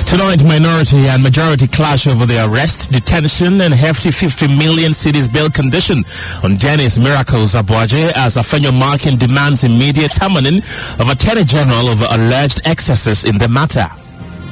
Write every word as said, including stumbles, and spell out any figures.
Tonight, minority and majority clash over the arrest, detention, and hefty fifty million cedis bail condition on Dennis Miracles Abuaje as Afenyo Markin demands immediate summoning of Attorney General over alleged excesses in the matter.